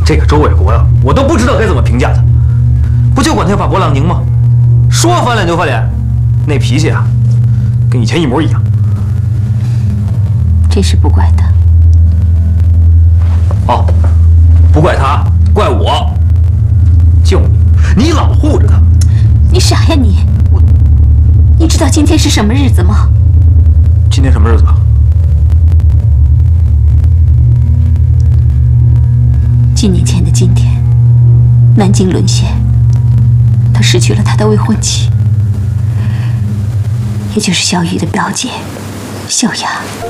这个周卫国呀，我都不知道该怎么评价他。不就管他要把伯朗宁吗？说翻脸就翻脸，那脾气啊，跟以前一模一样。 这事不怪他。 哦，不怪他，怪我。就你老护着他。 你傻呀你！你知道今天是什么日子吗？ 今天什么日子？ 几年前的今天，南京沦陷，他失去了他的未婚妻，也就是萧玉的表姐萧雅。